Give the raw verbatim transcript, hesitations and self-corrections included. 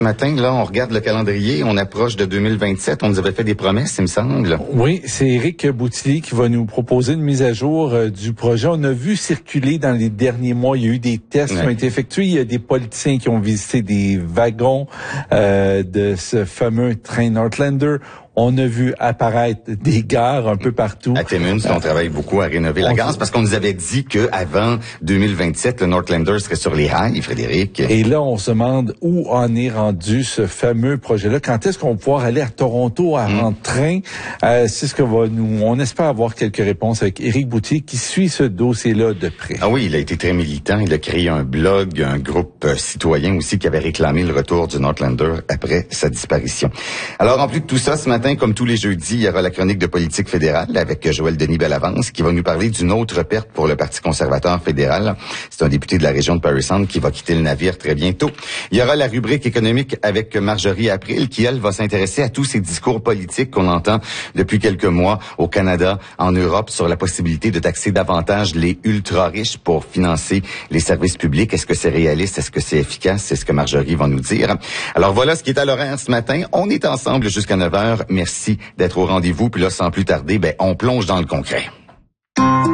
Matin, là, on regarde le calendrier, on approche de deux mille vingt-sept. On nous avait fait des promesses, il me semble. Oui, c'est Éric Boutillier qui va nous proposer une mise à jour euh, du projet. On a vu circuler dans les derniers mois, il y a eu des tests ouais. qui ont été effectués. Il y a des politiciens qui ont visité des wagons euh, de ce fameux train Northlander. On a vu apparaître des gares un peu partout. À Timmins, on travaille beaucoup à rénover la gare parce qu'on nous avait dit que avant deux mille vingt-sept, le Northlander serait sur les rails, Frédéric. Et là, on se demande où en est rendu ce fameux projet-là. Quand est-ce qu'on va pouvoir aller à Toronto à, mm. en train? Euh, c'est ce que va nous... On espère avoir quelques réponses avec Éric Boutillier qui suit ce dossier-là de près. Ah oui, il a été très militant. Il a créé un blog, un groupe euh, citoyen aussi qui avait réclamé le retour du Northlander après sa disparition. Alors, en plus de tout ça, ce matin, comme tous les jeudis, il y aura la chronique de politique fédérale avec Joël Denis Bellavance qui va nous parler d'une autre perte pour le Parti conservateur fédéral. C'est un député de la région de Parry Sound qui va quitter le navire très bientôt. Il y aura la rubrique économique avec Marjorie April qui, elle, va s'intéresser à tous ces discours politiques qu'on entend depuis quelques mois au Canada, en Europe, sur la possibilité de taxer davantage les ultra-riches pour financer les services publics. Est-ce que c'est réaliste? Est-ce que c'est efficace? C'est ce que Marjorie va nous dire. Alors voilà ce qui est à l'horaire ce matin. On est ensemble jusqu'à neuf heures. Merci d'être au rendez-vous. Puis là, sans plus tarder, ben, on plonge dans le concret.